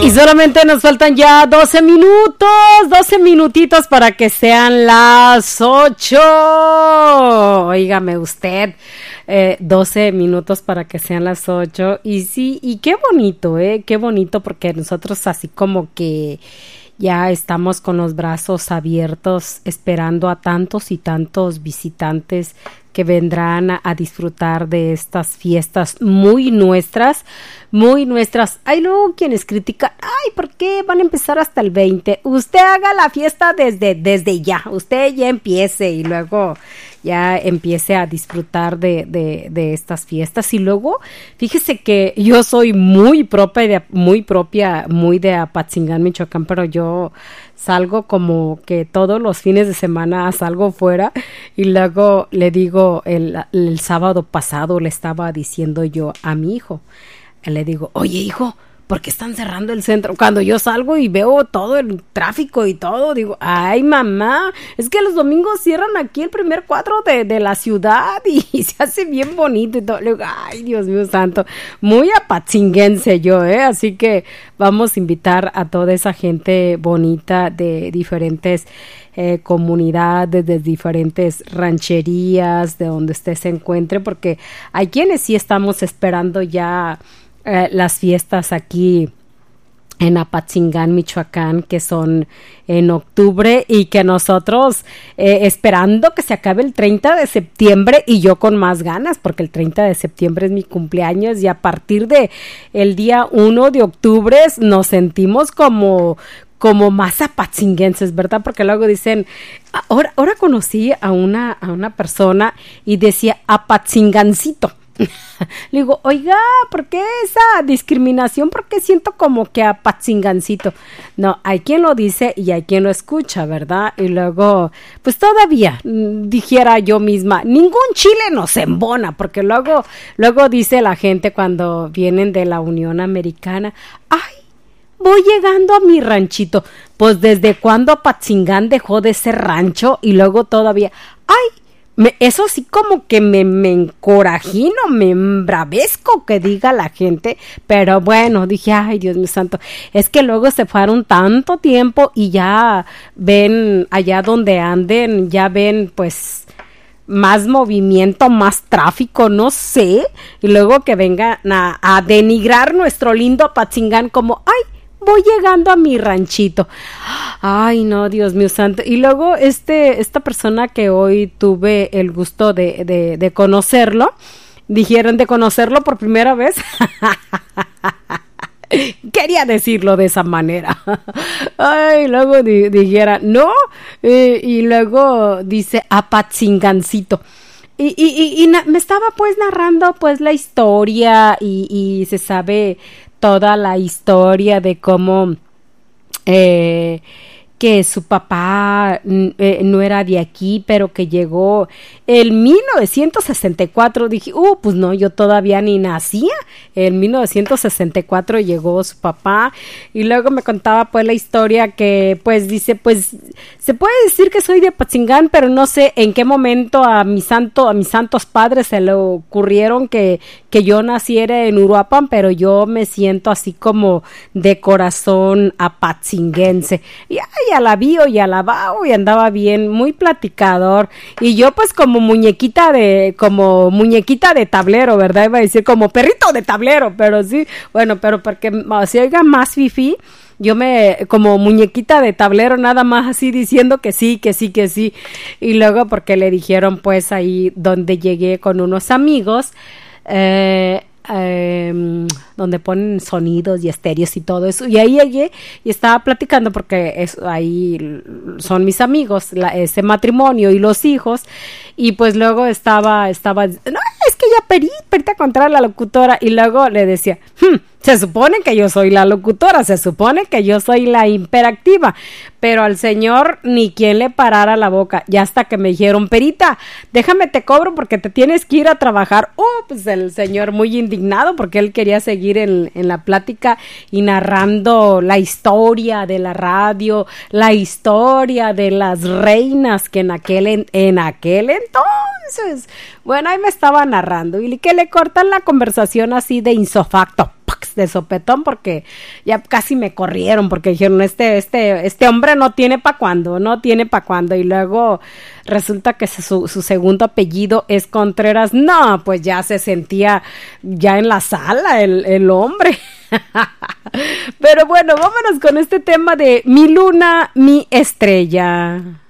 Y solamente nos faltan ya 12 minutitos para que sean las 8. Óigame usted, 12 minutos para que sean las 8. Y sí, y qué bonito, porque nosotros así como que ya estamos con los brazos abiertos esperando a tantos y tantos visitantes que vendrán a disfrutar de estas fiestas muy nuestras. Hay luego quienes critican, ay, ¿por qué van a empezar hasta el 20? Usted haga la fiesta desde ya, usted ya empiece y luego ya empiece a disfrutar de estas fiestas. Y luego, fíjese que yo soy muy de Apatzingán, Michoacán, pero yo salgo como que todos los fines de semana salgo fuera y luego le digo, el sábado pasado le estaba diciendo yo a mi hijo, le digo, oye hijo, ¿por qué están cerrando el centro? Cuando yo salgo y veo todo el tráfico y todo, digo, ay mamá, es que los domingos cierran aquí el primer cuadro de la ciudad y se hace bien bonito y todo. Le digo, ay Dios mío santo, muy apatzinguense yo, así que vamos a invitar a toda esa gente bonita de diferentes comunidades, de diferentes rancherías, de donde usted se encuentre, porque hay quienes sí estamos esperando ya las fiestas aquí en Apatzingán, Michoacán, que son en octubre y que nosotros esperando que se acabe el 30 de septiembre y yo con más ganas, porque el 30 de septiembre es mi cumpleaños y a partir de el día 1 de octubre nos sentimos como más apatzinguenses, ¿verdad? Porque luego dicen, ahora conocí a una persona y decía apatzingancito. Le digo, oiga, ¿por qué esa discriminación? Porque siento como que apatzingancito. No, hay quien lo dice y hay quien lo escucha, ¿verdad? Y luego, pues todavía, dijera yo misma, ningún chile nos embona, porque luego dice la gente cuando vienen de la Unión Americana, ay, voy llegando a mi ranchito. Pues desde cuando Apatzingán dejó de ser rancho y luego todavía, ay, eso sí como que me encorajino, me embravesco que diga la gente, pero bueno, dije, ay Dios mío santo, es que luego se fueron tanto tiempo y ya ven allá donde anden, ya ven pues más movimiento, más tráfico, no sé, y luego que vengan a denigrar nuestro lindo Apatzingán como, ay, voy llegando a mi ranchito. Ay, no, Dios mío santo. Y luego esta persona que hoy tuve el gusto de conocerlo, dijeron de conocerlo por primera vez. Quería decirlo de esa manera. Ay, luego dijera, no, y luego dice Apatzingancito. Y me estaba pues narrando pues la historia y se sabe toda la historia de cómo que su papá no era de aquí, pero que llegó en 1964. Dije, pues no, yo todavía ni nacía. En 1964 llegó su papá y luego me contaba pues la historia que pues dice, pues se puede decir que soy de Apatzingán, pero no sé en qué momento a mis santos padres se le ocurrieron que yo naciera en Uruapan, pero yo me siento así como de corazón apatzinguense. Y ya la vi y alabao y andaba bien, muy platicador. Y yo pues como muñequita de tablero, ¿verdad? Iba a decir como perrito de tablero, pero sí, bueno, pero porque se oiga más fifí, yo como muñequita de tablero nada más así diciendo que sí. Y luego porque le dijeron pues ahí donde llegué con unos amigos, donde ponen sonidos y estéreos y todo eso, y ahí llegué y estaba platicando porque ahí son mis amigos, ese matrimonio y los hijos, y pues luego estaba no, es que ya perita contra la locutora, y luego le decía, se supone que yo soy la locutora, se supone que yo soy la hiperactiva, pero al señor ni quien le parara la boca, ya hasta que me dijeron, perita, déjame te cobro porque te tienes que ir a trabajar. Pues el señor muy indignado porque él quería seguir en la plática y narrando la historia de la radio, la historia de las reinas que en aquel entonces Bueno, ahí me estaba narrando y que le cortan la conversación así de insofacto, de sopetón, porque ya casi me corrieron, porque dijeron, este hombre no tiene pa' cuándo, no tiene pa' cuándo, y luego resulta que su segundo apellido es Contreras. No, pues ya se sentía ya en la sala el hombre. Pero bueno, vámonos con este tema de mi luna, mi estrella.